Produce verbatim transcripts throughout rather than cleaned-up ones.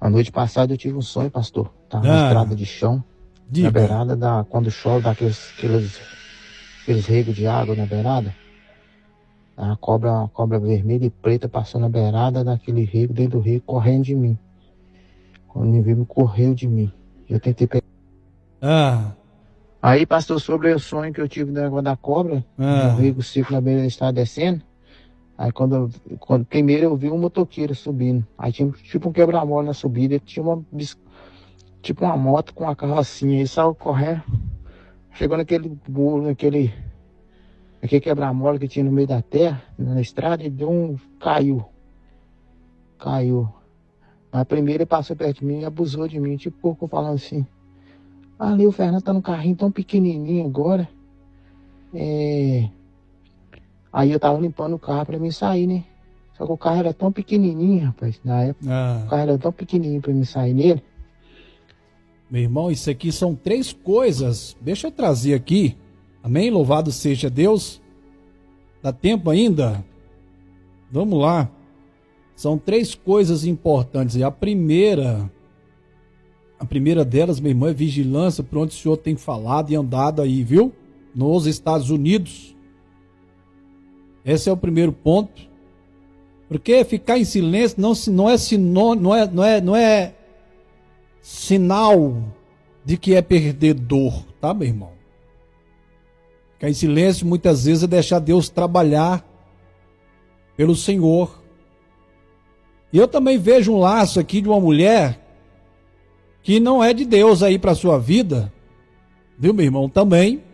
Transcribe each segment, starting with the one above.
A noite passada eu tive um sonho, pastor. Tava Ah. na estrada de chão, Diga. na beirada da... Quando chove, dá aqueles, aqueles, aqueles regos de água na beirada. A cobra, uma cobra vermelha e preta passou na beirada daquele rego, dentro do rego, correndo de mim. Quando me viu, me correu de mim. Eu tentei pegar. Ah. Aí, pastor, sobre o sonho que eu tive da água da cobra, Ah. o rego seco na beira da estrada descendo. Aí quando, eu, quando primeiro eu vi um motoqueiro subindo. Aí tinha tipo um quebra-mola na subida, tinha uma bis- tipo uma moto com uma carrocinha. Ele saiu correndo, chegou naquele bolo, naquele, naquele quebra-mola que tinha no meio da terra, na estrada, e deu um. caiu. Caiu. Mas primeiro ele passou perto de mim e abusou de mim, tipo pouco falando assim. Ali o Fernando tá num carrinho tão pequenininho agora. É... Aí eu tava limpando o carro pra mim sair, né? Só que o carro era tão pequenininho, rapaz, na época. Ah. O carro era tão pequenininho pra mim sair nele. Meu irmão, isso aqui são três coisas. Deixa eu trazer aqui. Amém? Louvado seja Deus. Dá tempo ainda? Vamos lá. São três coisas importantes. E a primeira, a primeira delas, meu irmão, é vigilância, por onde o senhor tem falado e andado aí, viu? Nos Estados Unidos. Esse é o primeiro ponto. Porque ficar em silêncio não, não, é, sinô, não, é, não, é, não é sinal de que é perdedor, tá, meu irmão? Ficar em silêncio muitas vezes é deixar Deus trabalhar pelo Senhor. E eu também vejo um laço aqui de uma mulher que não é de Deus aí para sua vida, viu, meu irmão? Também.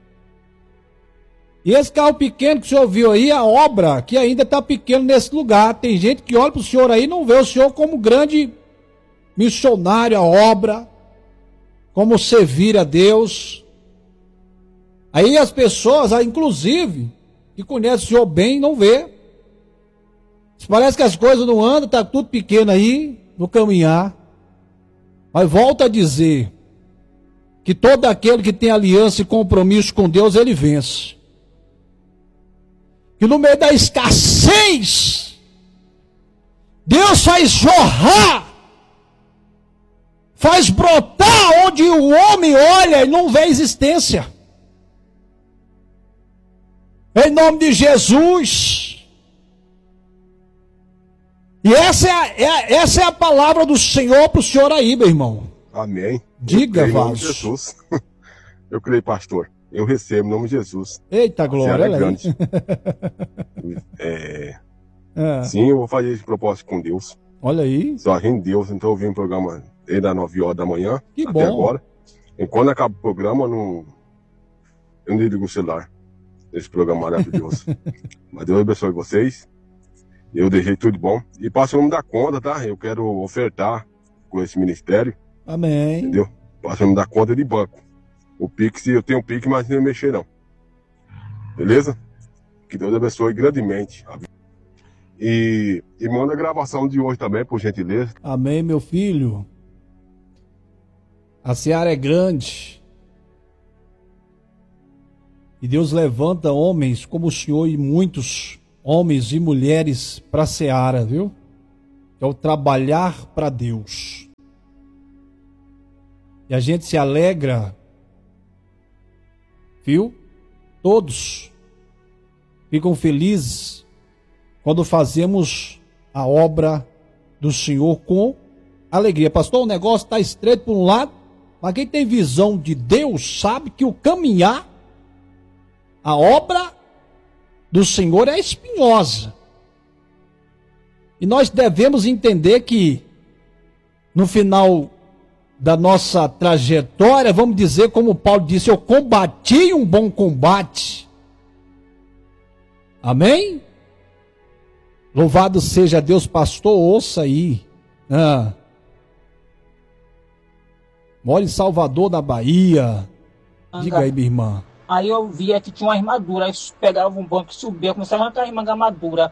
E esse carro pequeno que o senhor viu aí, a obra que ainda está pequeno nesse lugar. Tem gente que olha para o senhor aí e não vê o senhor como grande missionário, a obra, como servir a Deus. Aí as pessoas, inclusive, que conhecem o senhor bem, não vê. Parece que as coisas não andam, está tudo pequeno aí, no caminhar. Mas volto a dizer que todo aquele que tem aliança e compromisso com Deus, ele vence. Que no meio da escassez, Deus faz jorrar, faz brotar onde o homem olha e não vê existência. Em nome de Jesus. E essa é a, é, essa é a palavra do Senhor para o senhor aí, meu irmão. Amém. Diga, Em nome de Vaso. Jesus. Eu creio, pastor. Eu recebo em nome de Jesus. Eita glória, é olha grande. aí. É... É. Sim, eu vou fazer esse propósito com Deus. Olha aí. Só em Deus, então eu vim no programa desde as nove horas da manhã Que até bom. agora. E quando acaba o programa, eu não, eu não desligo o celular. Esse programa maravilhoso. Mas Deus abençoe vocês. Eu deixei tudo bom. E passa o nome da conta, tá? Eu quero ofertar com esse ministério. Amém. Entendeu? Passa o nome da conta de banco. O Pix, eu tenho o Pix, mas não mexer não. Beleza? Que Deus abençoe grandemente. E, e manda a gravação de hoje também, por gentileza. Amém, meu filho. A seara é grande. E Deus levanta homens como o Senhor e muitos homens e mulheres para a seara, viu? É o trabalhar para Deus. E a gente se alegra, viu? Todos ficam felizes quando fazemos a obra do Senhor com alegria. Pastor, o negócio está estreito por um lado, mas quem tem visão de Deus sabe que o caminhar, a obra do Senhor é espinhosa. E nós devemos entender que no final da nossa trajetória, vamos dizer como Paulo disse, eu combati um bom combate. Amém? Louvado seja Deus, pastor, ouça aí. Ah. Mora em Salvador, na Bahia. Diga aí, minha irmã. Aí eu via que tinha uma armadura, aí pegava um banco e subia, começava a arrancar a armadura.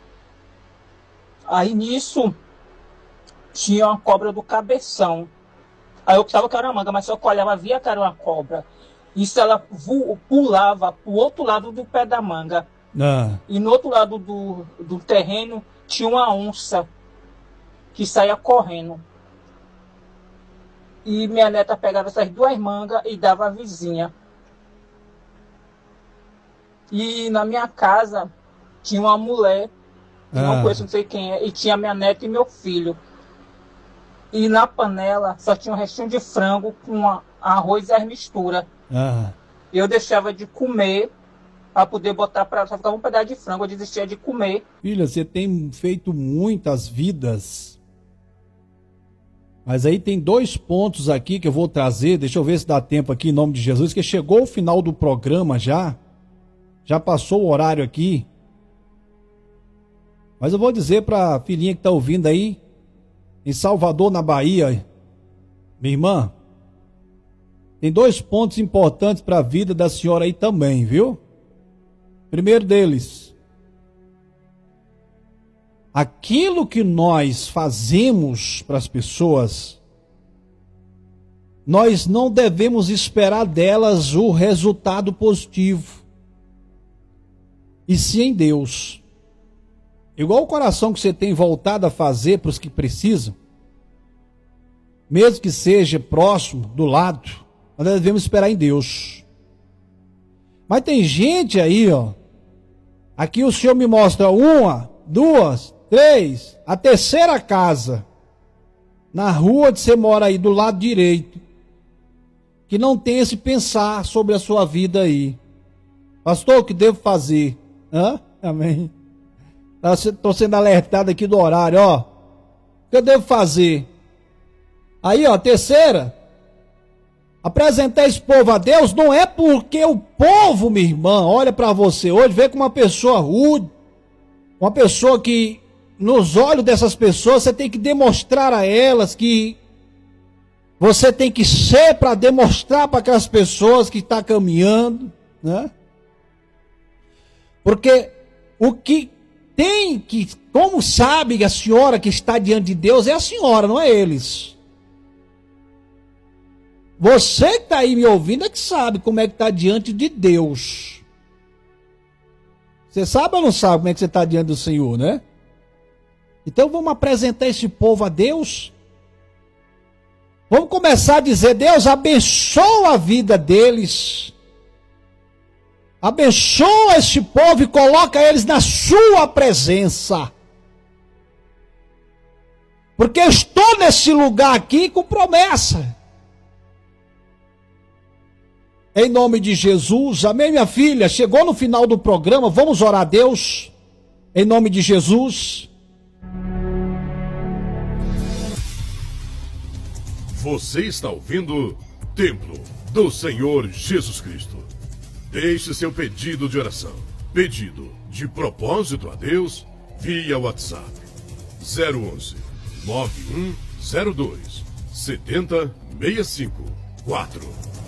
Aí nisso, tinha uma cobra do cabeção. Aí eu pensava que era uma manga, mas só que eu olhava, via que era uma cobra. Isso ela pulava pro outro lado do pé da manga. Ah. E no outro lado do, do terreno tinha uma onça que saía correndo. E minha neta pegava essas duas mangas e dava à vizinha. E na minha casa tinha uma mulher, ah. não conheço, não sei quem é, e tinha minha neta e meu filho. E na panela só tinha um restinho de frango com a, arroz e as misturas. Ah. Eu deixava de comer para poder botar para... Só ficava um pedaço de frango, eu desistia de comer. Filha, você tem feito muitas vidas. Mas aí tem dois pontos aqui que eu vou trazer. Deixa eu ver se dá tempo aqui em nome de Jesus, que chegou o final do programa já. Já passou o horário aqui. Mas eu vou dizer para a filhinha que está ouvindo aí, em Salvador, na Bahia, minha irmã, tem dois pontos importantes para a vida da senhora aí também, viu? Primeiro deles, aquilo que nós fazemos para as pessoas, nós não devemos esperar delas o resultado positivo, e sim em Deus. Igual o coração que você tem voltado a fazer para os que precisam, mesmo que seja próximo, do lado, nós devemos esperar em Deus. Mas tem gente aí, ó, aqui o Senhor me mostra uma, duas, três, a terceira casa, na rua que você mora aí, do lado direito, que não tem esse pensar sobre a sua vida aí. Pastor, o que devo fazer? Hã? Amém. Estou sendo alertado aqui do horário, ó. O que eu devo fazer? Aí, ó, terceira. Apresentar esse povo a Deus não é porque o povo, minha irmã, olha para você hoje, vê como uma pessoa rude, uma pessoa que, nos olhos dessas pessoas, você tem que demonstrar a elas que você tem que ser para demonstrar para aquelas pessoas que estão caminhando, né? Porque o que tem que, como sabe a senhora que está diante de Deus, é a senhora, não é eles. Você que está aí me ouvindo é que sabe como é que está diante de Deus. Você sabe ou não sabe como é que você está diante do Senhor, né? Então vamos apresentar esse povo a Deus. Vamos começar a dizer, Deus abençoa a vida deles. Abençoa este povo e coloca eles na sua presença. Porque eu estou nesse lugar aqui com promessa. Em nome de Jesus, amém, minha filha? Chegou no final do programa, vamos orar a Deus. Em nome de Jesus. Você está ouvindo Templo do Senhor Jesus Cristo. Deixe seu pedido de oração, pedido de propósito a Deus, via WhatsApp zero onze, nove um zero dois, sete zero seis cinco quatro.